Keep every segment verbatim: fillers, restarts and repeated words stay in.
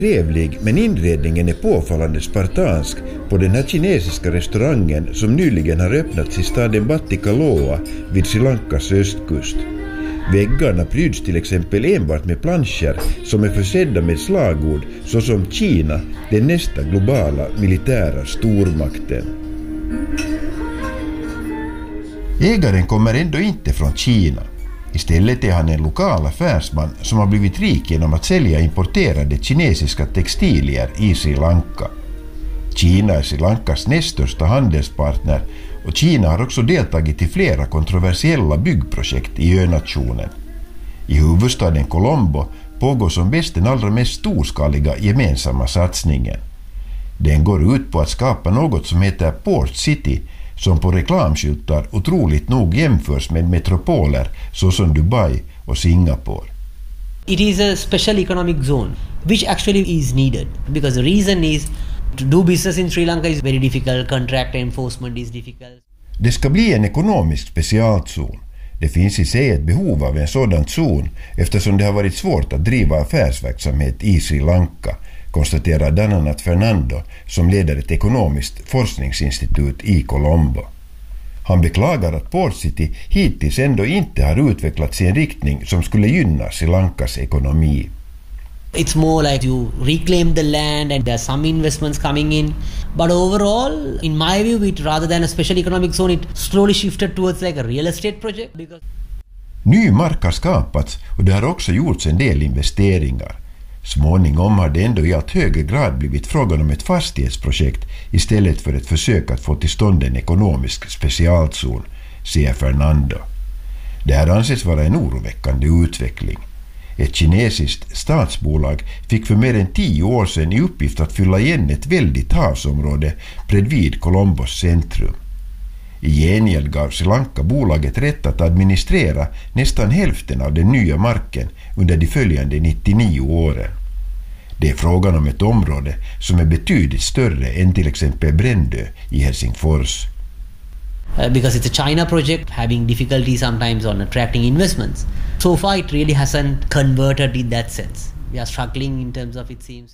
Trevlig, men inredningen är påfallande spartansk på den här kinesiska restaurangen som nyligen har öppnats i staden Batticaloa vid Sri Lankas östkust. Väggarna pryds till exempel enbart med planscher som är försedda med slagord såsom Kina, den nästa globala militära stormakten. Ägaren kommer ändå inte från Kina. Istället är han en lokal affärsman som har blivit rik genom att sälja importerade kinesiska textilier i Sri Lanka. Kina är Sri Lankas näst största handelspartner och Kina har också deltagit i flera kontroversiella byggprojekt i önationen. I huvudstaden Colombo pågår som bäst den allra mest storskaliga gemensamma satsningen. Den går ut på att skapa något som heter Port City, som på reklamskyltar otroligt nog jämförs med metropoler såsom Dubai och Singapore. It is a special economic zone which actually is needed because the reason is to do business in Sri Lanka is very difficult, contract enforcement is difficult. Det ska bli en ekonomisk specialzon. Det finns i sig ett behov av en sådan zon eftersom det har varit svårt att driva affärsverksamhet i Sri Lanka, konstaterar bland annat Fernando som leder ett ekonomiskt forskningsinstitut i Colombo. Han beklagar att Port City hittills ändå inte har utvecklats i en riktning som skulle gynna Sri Lankas ekonomi. It's more like you reclaim the land and there are some investments coming in. But overall, in my view, it rather than a special economic zone, it slowly shifted towards like a real estate project. Because... Ny mark har skapats och det har också gjorts en del investeringar. Småningom har det ändå i allt högre grad blivit frågan om ett fastighetsprojekt istället för ett försök att få till stånd en ekonomisk specialzon, säger Fernando. Det här anses vara en oroväckande utveckling. Ett kinesiskt statsbolag fick för mer än tio år sedan i uppgift att fylla igen ett väldigt havsområde bredvid Colombos centrum. I gengäld gav Sri Lanka bolaget rätt att administrera nästan hälften av den nya marken under de följande nittionio åren. Det är frågan om ett område som är betydligt större än till exempel Brändö i Helsingfors. Uh, because it's a China project having difficulty sometimes on attracting investments. So far it really hasn't converted in that sense. We are struggling in terms of it seems.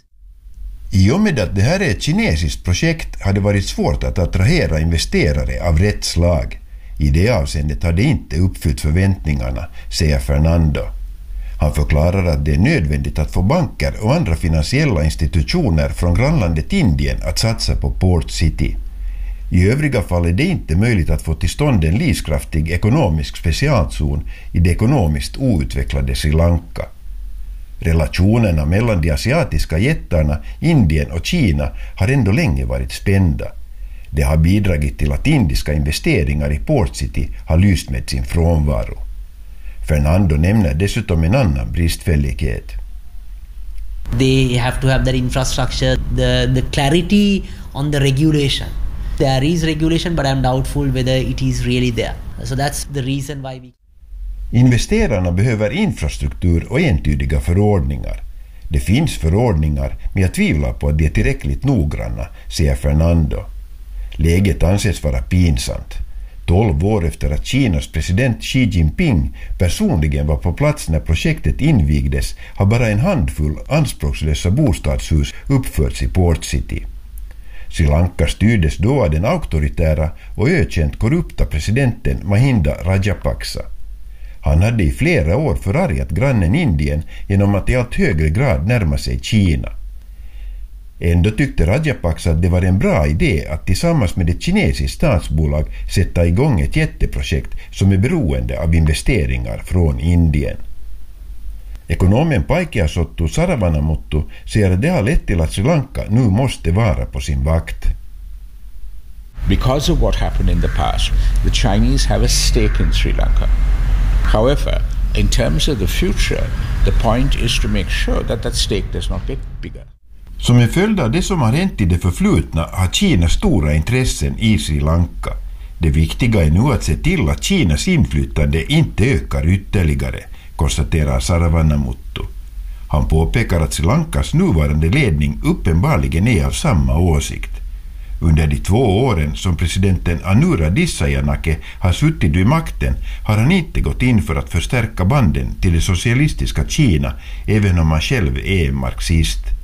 I och med att det här är ett kinesiskt projekt har det varit svårt att attrahera investerare av rätt slag. I det avseendet har det inte uppfyllt förväntningarna, säger Fernando. Han förklarar att det är nödvändigt att få banker och andra finansiella institutioner från grannlandet Indien att satsa på Port City. I övriga fall är det inte möjligt att få till stånd en livskraftig ekonomisk specialzon i det ekonomiskt outvecklade Sri Lanka. Relationerna mellan de asiatiska jättarna, Indien och Kina har ändå länge varit spända. Det har bidragit till att indiska investeringar i Port City har lyst med sin frånvaro. Fernando nämner dessutom en annan bristfällighet. They have to have that infrastructure, the, the clarity on the regulation. There is regulation but I'm doubtful whether it is really there. So that's the reason why we... Investerarna behöver infrastruktur och entydiga förordningar. Det finns förordningar, men jag tvivlar på att de är tillräckligt noggranna, säger Fernando. Läget anses vara pinsamt. Tolv år efter att Kinas president Xi Jinping personligen var på plats när projektet invigdes har bara en handfull anspråkslösa bostadshus uppförts i Port City. Sri Lanka styrdes då av den auktoritära och ökänt korrupta presidenten Mahinda Rajapaksa. Han hade i flera år förargat grannen Indien genom att i allt högre grad närma sig Kina. Ändå tyckte Rajapaksa att det var en bra idé att tillsammans med ett kinesiskt statsbolag sätta igång ett jätteprojekt som är beroende av investeringar från Indien. Ekonomen Paikeasottu Saravanamuttu säger att det har lett till att Sri Lanka nu måste vara på sin vakt. Because of what happened in the past, the Chinese have a stake in Sri Lanka. However, in terms of the future, the point is to make sure that that stake does not get bigger. Som en följd av det som har hänt i det förflutna har Kina stora intressen i Sri Lanka. Det viktiga är nu att se till att Kinas inflytande inte ökar ytterligare, konstaterar Saravanamuttu. Han påpekar att Sri Lankas nuvarande ledning uppenbarligen är av samma åsikt. Under de två åren som presidenten Anura Dissajanake har suttit vid makten har han inte gått in för att förstärka banden till det socialistiska Kina, även om han själv är marxist.